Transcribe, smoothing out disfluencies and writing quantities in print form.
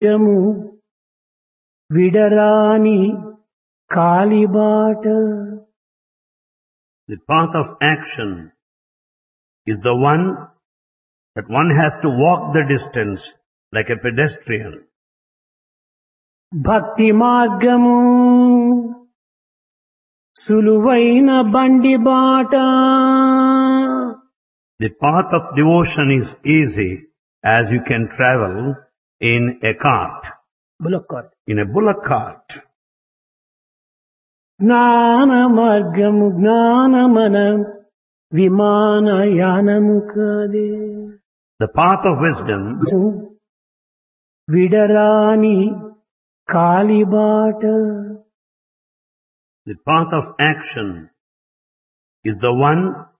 మార్గము విడరాని కాలిబాట. The path of action is the one that one has to walk the distance like a pedestrian. భక్తి మార్గము సులువైన బండి బాట. The path of devotion is easy as you can travel in a cart, bullock cart. in a bullock cart. జ్ఞాన మార్గము జ్ఞానమన విమానయానము కాదే. The path of wisdom విడరాని కాలిబాట. The path of action is the one